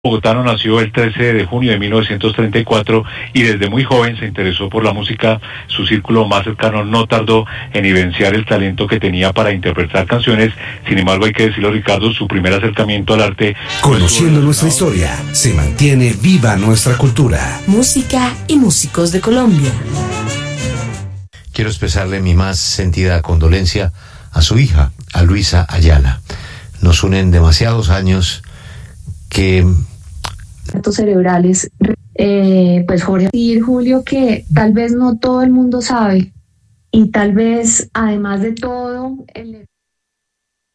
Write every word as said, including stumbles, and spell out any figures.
Bogotano nació el trece de junio de mil novecientos treinta y cuatro y desde muy joven se interesó por la música. Su círculo más cercano no tardó en evidenciar el talento que tenía para interpretar canciones. Sin embargo, hay que decirlo, Ricardo, su primer acercamiento al arte... Conociendo nuestra historia, se mantiene viva nuestra cultura. Música y músicos de Colombia. Quiero expresarle mi más sentida condolencia a su hija, a Luisa Ayala. Nos unen demasiados años que... cerebrales, eh, pues Jorge y Julio, que tal vez no todo el mundo sabe, y tal vez además de todo el